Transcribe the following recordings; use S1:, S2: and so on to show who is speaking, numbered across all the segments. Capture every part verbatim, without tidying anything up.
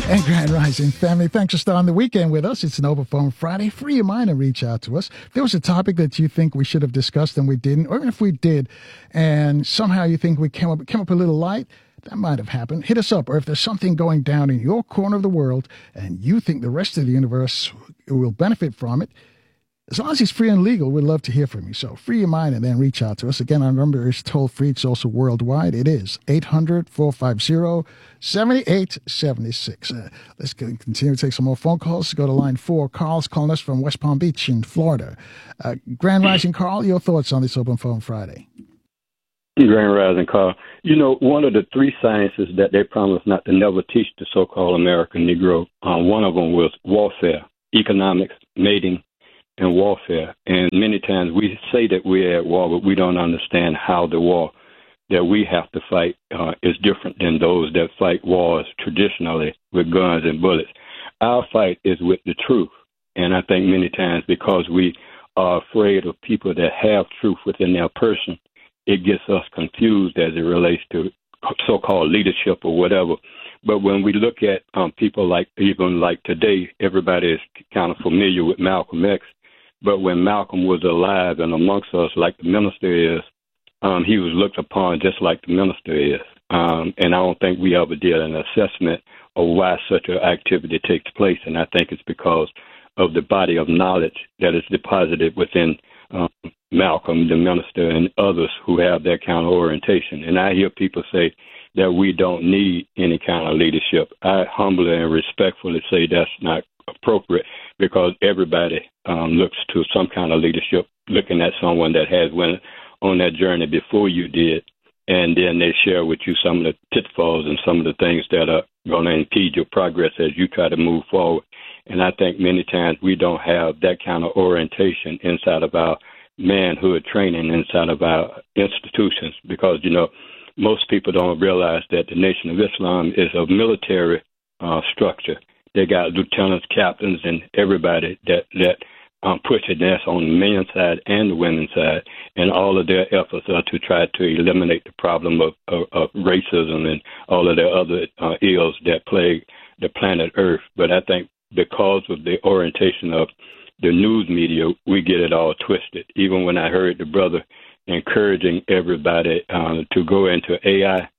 S1: And Grand Rising family, thanks for starting the weekend with us. It's an Open Phone Friday. Free your mind and reach out to us. If there was a topic that you think we should have discussed and we didn't, or even if we did, and somehow you think we came up, came up a little light, that might have happened. Hit us up. Or if there's something going down in your corner of the world and you think the rest of the universe will benefit from it, as long as it's free and legal, we'd love to hear from you. So free your mind and then reach out to us. Again, our number is toll free. It's also worldwide. It is eight hundred, four five zero, seven eight seven six. Uh, let's continue to take some more phone calls. Go to line four. Carl's calling us from West Palm Beach in Florida. Uh, Grand Rising, Carl, your thoughts on this Open Phone Friday?
S2: Grand Rising, Carl. You know, one of the three sciences that they promised not to never teach the so-called American Negro, uh, one of them was warfare, economics, mating, and warfare. And many times we say that we're at war, but we don't understand how the war that we have to fight uh, is different than those that fight wars traditionally with guns and bullets. Our fight is with the truth. And I think many times because we are afraid of people that have truth within their person, it gets us confused as it relates to so-called leadership or whatever. But when we look at um, people like, even like today, everybody is kind of familiar with Malcolm X. But when Malcolm was alive and amongst us, like the minister is, um, he was looked upon just like the minister is. Um, and I don't think we ever did an assessment of why such an activity takes place. And I think it's because of the body of knowledge that is deposited within um, Malcolm, the minister, and others who have that kind of orientation. And I hear people say that we don't need any kind of leadership. I humbly and respectfully say that's not appropriate because everybody um, looks to some kind of leadership, looking at someone that has went on that journey before you did, and then they share with you some of the pitfalls and some of the things that are going to impede your progress as you try to move forward. And I think many times we don't have that kind of orientation inside of our manhood training, inside of our institutions, because, you know, most people don't realize that the Nation of Islam is a military uh, structure. They got lieutenants, captains, and everybody that that um, push it. That's on the men's side and the women's side, and all of their efforts are to try to eliminate the problem of, of, of racism and all of the other uh, ills that plague the planet Earth. But I think because of the orientation of the news media, we get it all twisted. Even when I heard the brother encouraging everybody uh, to go into A I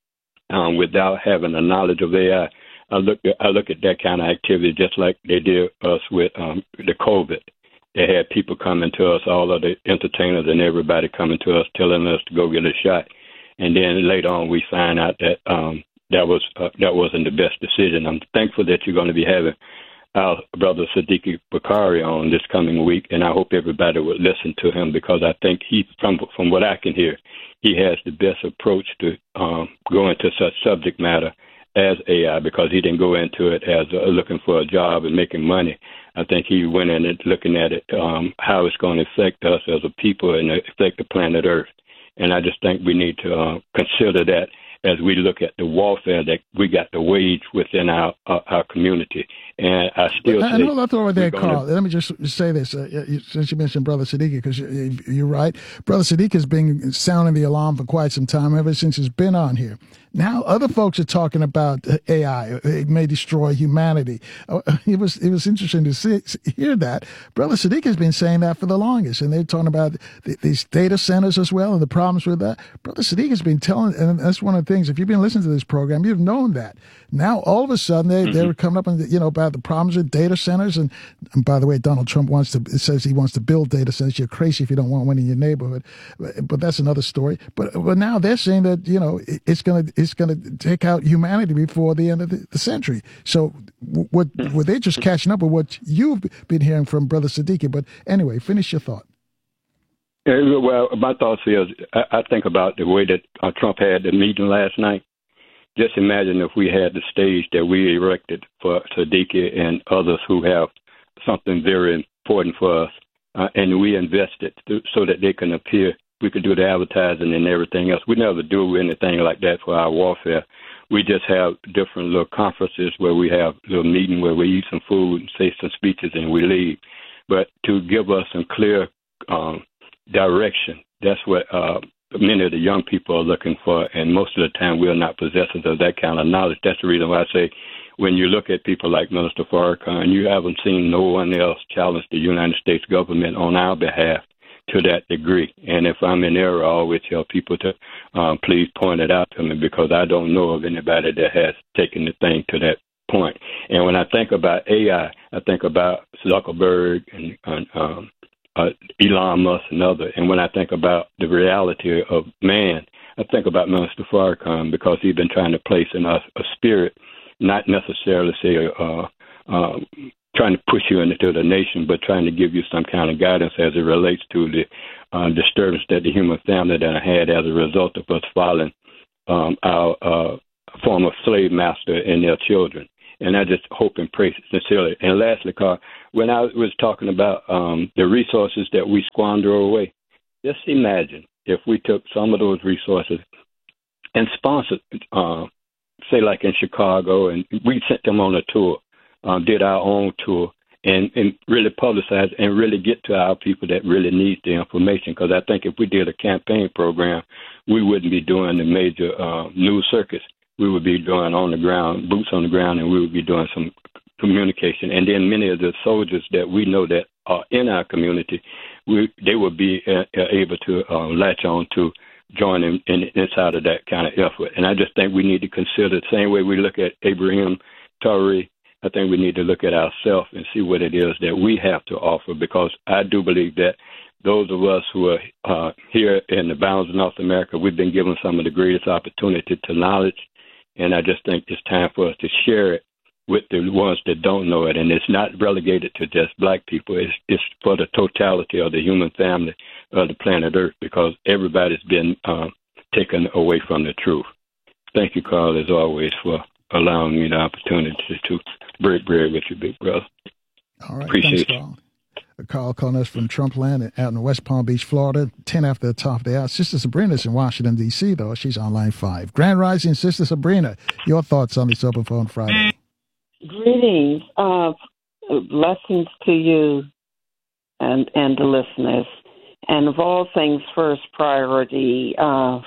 S2: um, without having a knowledge of A I, I look at, I look at that kind of activity just like they did us with um, the COVID. They had people coming to us, all of the entertainers and everybody coming to us, telling us to go get a shot. And then later on, we find out that um, that was uh, that wasn't the best decision. I'm thankful that you're going to be having our brother Sadiq Bakari on this coming week, and I hope everybody would listen to him because I think he, from from what I can hear, he has the best approach to um, go into such subject matter as A I, because he didn't go into it as uh, looking for a job and making money. I think he went in it looking at it, um, how it's going to affect us as a people and affect the planet Earth. And I just think we need to uh, consider that as we look at the warfare that we got to wage within our uh, our community. And I still
S1: I,
S2: say...
S1: I know over there,
S2: gonna...
S1: Carl. Let me just say this, uh, since you mentioned Brother Sadiq, because you're right. Brother Sadiq has been sounding the alarm for quite some time, ever since he's been on here. Now other folks are talking about A I. It may destroy humanity. It was it was interesting to see, hear that. Brother Sadiq has been saying that for the longest, and they're talking about these data centers as well and the problems with that. Brother Sadiq has been telling, and that's one of the things, if you've been listening to this program, you've known that. Now, all of a sudden, they, mm-hmm. they're coming up and, you know, about the problems with data centers. And, and by the way, Donald Trump wants to, says he wants to build data centers. You're crazy if you don't want one in your neighborhood. But, but that's another story. But but now they're saying that, you know, it, it's going to it's going to take out humanity before the end of the, the century. So what were they just catching up with what you've been hearing from Brother Siddiqui? But anyway, finish your thought.
S2: Yeah, well, my thoughts is I, I think about the way that uh, Trump had the meeting last night. Just imagine if we had the stage that we erected for Siddiqui and others who have something very important for us, uh, and we invested to, so that they can appear. We could do the advertising and everything else. We never do anything like that for our warfare. We just have different little conferences where we have a little meeting where we eat some food and say some speeches and we leave. But to give us some clear um, direction, that's what uh, many of the young people are looking for, and most of the time we're not possessors of that kind of knowledge. That's the reason why I say when you look at people like Minister Farrakhan, you haven't seen no one else challenge the United States government on our behalf to that degree. And if I'm in error, I always tell people to um, please point it out to me, because I don't know of anybody that has taken the thing to that point. And when I think about A I, I think about Zuckerberg and, and um, uh, Elon Musk and others. And when I think about the reality of man, I think about Minister Farrakhan, because he's been trying to place in us a spirit, not necessarily say uh, uh, trying to push you into the nation, but trying to give you some kind of guidance as it relates to the uh, disturbance that the human family that I had as a result of us following um, our uh, former slave master and their children. And I just hope and pray sincerely. And lastly, Carl, when I was talking about um, the resources that we squander away, just imagine if we took some of those resources and sponsored, uh, say like in Chicago, and we sent them on a tour, uh, did our own tour, and, and really publicize and really get to our people that really need the information. Because I think if we did a campaign program, we wouldn't be doing the major uh, news circuits. We would be doing on the ground, boots on the ground, and we would be doing some communication. And then many of the soldiers that we know that are in our community, we, they would be uh, able to uh, latch on to join in, in inside of that kind of effort. And I just think we need to consider the same way we look at Abraham Traoré. I think we need to look at ourselves and see what it is that we have to offer, because I do believe that those of us who are uh, here in the bounds of North America, we've been given some of the greatest opportunity to knowledge. And I just think it's time for us to share it with the ones that don't know it. And it's not relegated to just black people. It's, it's for the totality of the human family of the planet Earth, because everybody's been um, taken away from the truth. Thank you, Carl, as always, for allowing me the opportunity to break bread with you, big brother.
S1: All right.
S2: Appreciate
S1: Thanks,
S2: you.
S1: Carl. A call calling us from Trump Land out in West Palm Beach, Florida, ten after the top of the hour. Sister Sabrina's in Washington, D C, though. She's on line five. Grand Rising, Sister Sabrina, your thoughts on this Open Phone Friday?
S3: Greetings. Uh, blessings to you and, and the listeners. And of all things, first priority, uh,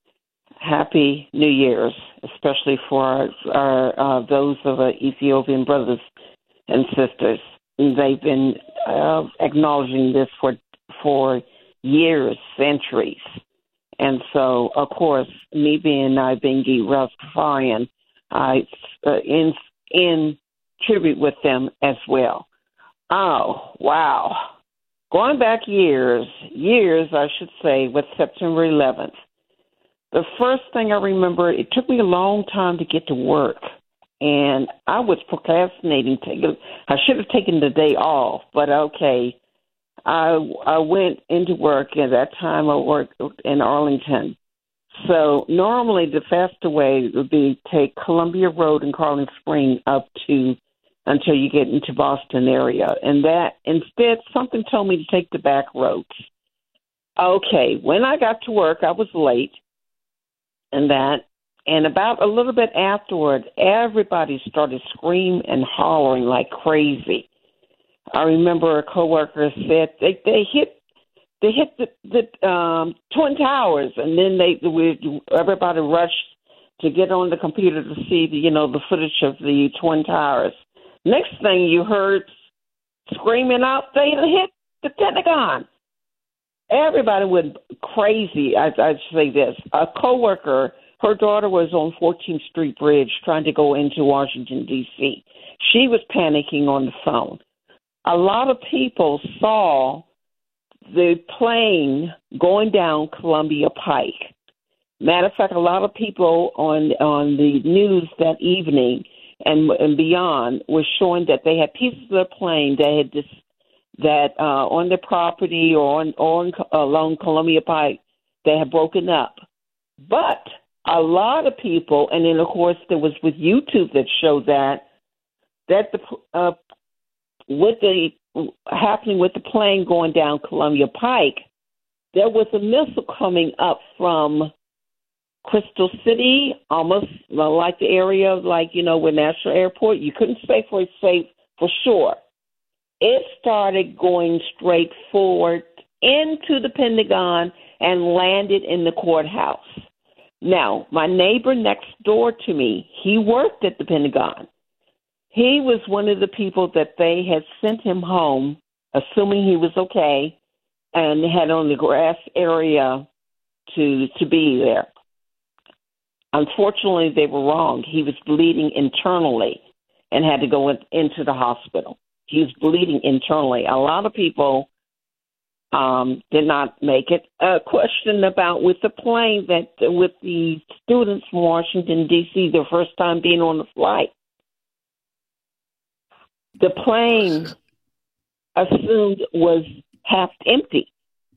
S3: Happy New Year's, especially for our, our uh, those of our Ethiopian brothers and sisters. They've been uh, acknowledging this for for years, centuries. And so, of course, me being Ibengi Rastafarian, I uh, in in tribute with them as well. Oh, wow. Going back years, years, I should say, with September eleventh, the first thing I remember, it took me a long time to get to work. And I was procrastinating. Taking, I should have taken the day off, but okay. I I went into work, and at that time I worked in Arlington. So normally the faster way would be take Columbia Road in Carling Spring up to until you get into Boston area. And that instead something told me to take the back roads. Okay, when I got to work, I was late, and that. And about a little bit afterward, everybody started screaming and hollering like crazy. I remember a coworker said they they hit they hit the, the um, Twin Towers, and then they we, everybody rushed to get on the computer to see the you know the footage of the Twin Towers. Next thing you heard screaming out, they hit the Pentagon. Everybody went crazy. I, I'd say this: a coworker. Her daughter was on fourteenth Street Bridge trying to go into Washington, D C. She was panicking on the phone. A lot of people saw the plane going down Columbia Pike. Matter of fact, a lot of people on on the news that evening and, and beyond were showing that they had pieces of the plane that had this, that uh, on their property or on, on along Columbia Pike they had broken up. But a lot of people, and then of course there was with YouTube that showed that that the uh, with the happening with the plane going down Columbia Pike, there was a missile coming up from Crystal City, almost like the area of like you know with National Airport. You couldn't say for safe for sure. It started going straight forward into the Pentagon and landed in the courthouse. Now, my neighbor next door to me, he worked at the Pentagon. he was one of the people that they had sent him home, assuming he was okay, and had on the grass area to to be there. Unfortunately, they were wrong. He was bleeding internally and had to go in, into the hospital. He was bleeding internally. A lot of people um, did not make it. A question about with the plane that with the students from Washington, D C, their first time being on the flight. The plane assumed was half empty.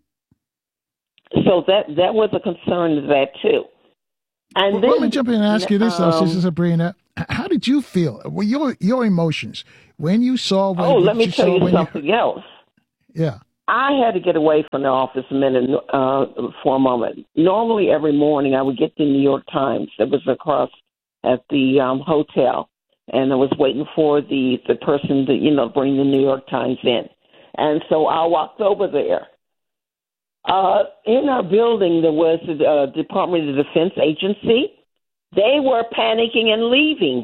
S3: So that, that was a concern of that, too. And
S1: well,
S3: then,
S1: let me jump in and ask you this, though,
S3: um,
S1: Sister Sabrina. How did you feel? Well, your your emotions when you saw. When,
S3: oh, let me
S1: you
S3: tell
S1: saw
S3: you
S1: when
S3: something
S1: you,
S3: else.
S1: Yeah.
S3: I had to get away from the office a minute uh, for a moment. Normally, every morning, I would get the New York Times that was across at the um, hotel, and I was waiting for the, the person to, you know, bring the New York Times in. And so I walked over there. Uh, in our building, there was the uh, Department of Defense Agency. They were panicking and leaving.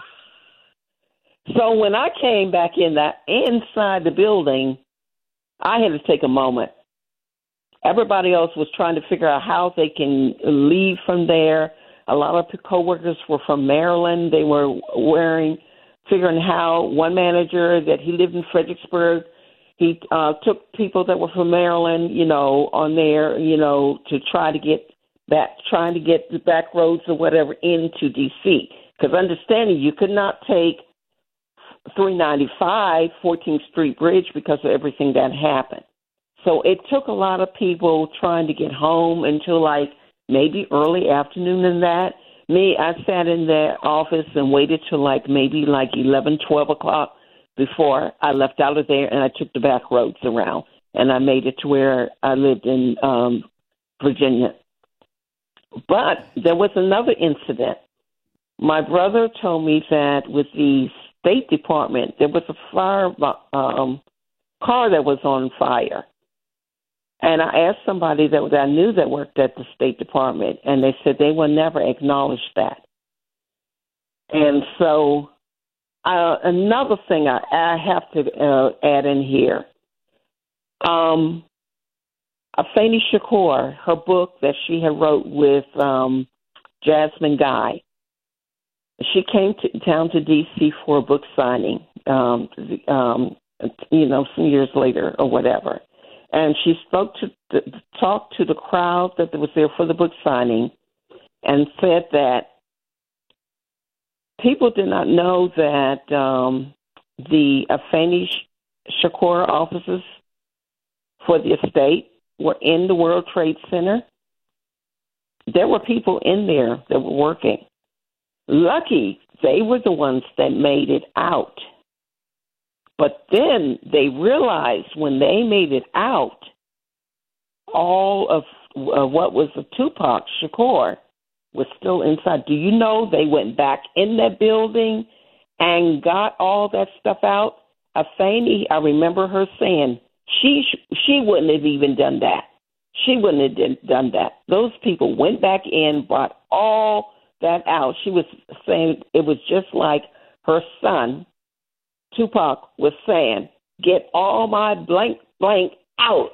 S3: So when I came back in that inside the building, I had to take a moment. Everybody else was trying to figure out how they can leave from there. A lot of coworkers were from Maryland. They were wearing, figuring how one manager that he lived in Fredericksburg. He uh, took people that were from Maryland, you know, on there, you know, to try to get back, trying to get the back roads or whatever into D C. Because understanding you could not take three ninety-five, fourteenth Street Bridge because of everything that happened. So it took a lot of people trying to get home until like maybe early afternoon and that. Me, I sat in the office and waited till like maybe like eleven, twelve o'clock before I left out of there, and I took the back roads around, and I made it to where I lived in um, Virginia. But there was another incident. My brother told me that with the State Department, there was a fire um, car that was on fire. And I asked somebody that, that I knew that worked at the State Department, and they said they will never acknowledge that. And so uh, another thing I, I have to uh, add in here, um, Afeni Shakur, her book that she had wrote with um, Jasmine Guy, she came to, down to D C for a book signing, um, um, you know, some years later or whatever. And she spoke to the, talked to the crowd that was there for the book signing and said that people did not know that um, the Afeni Shakur offices for the estate were in the World Trade Center. There were people in there that were working. Lucky they were the ones that made it out. But then they realized when they made it out, all of uh, what was a Tupac Shakur was still inside. Do you know they went back in that building and got all that stuff out? Afeni, I remember her saying she she wouldn't have even done that. She wouldn't have done that. Those people went back in, brought all that out. She was saying it was just like her son, Tupac, was saying, get all my blank, blank out.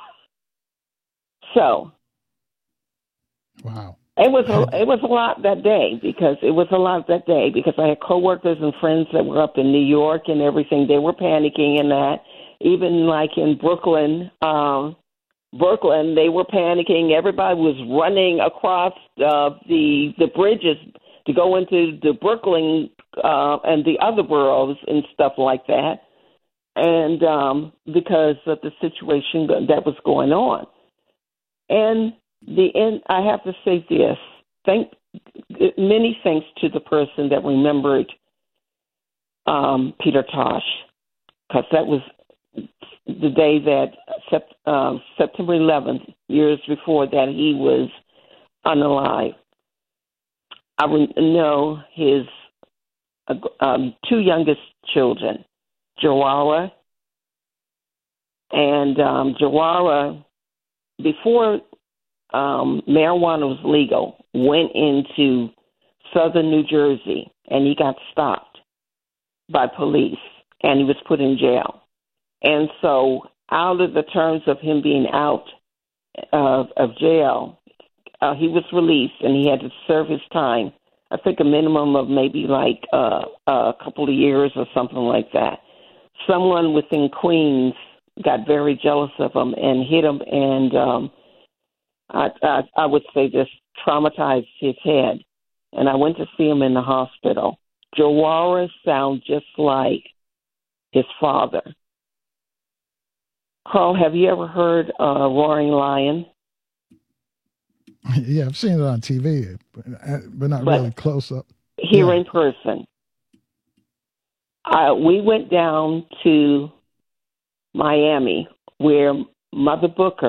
S3: So,
S1: wow.
S3: It was a, it was a lot that day because it was a lot that day because I had coworkers and friends that were up in New York and everything. They were panicking and that. Even like in Brooklyn, um, Brooklyn, they were panicking. Everybody was running across uh, the the bridges to go into the Brooklyn uh, and the other boroughs and stuff like that, and um, because of the situation that was going on. And the end, I have to say this: thank many thanks to the person that remembered um, Peter Tosh, because that was the day that sept, uh, September eleventh, years before that, he was unalive. I know his uh, um, two youngest children, Jawara and um, Jawara, before um, marijuana was legal, went into southern New Jersey, and he got stopped. by police, and he was put in jail. And so out of the terms of him being out of, of jail, uh, he was released, and he had to serve his time, I think a minimum of maybe like uh, a couple of years or something like that. Someone within Queens got very jealous of him and hit him, and um, I, I, I would say just traumatized his head. And I went to see him in the hospital. Jawara sounds just like his father. Carl, have you ever heard uh, Roaring Lion?
S1: Yeah, I've seen it on T V, but, but not
S3: but
S1: really close up.
S3: Here
S1: yeah.
S3: in person. Uh, we went down to Miami where Mother Booker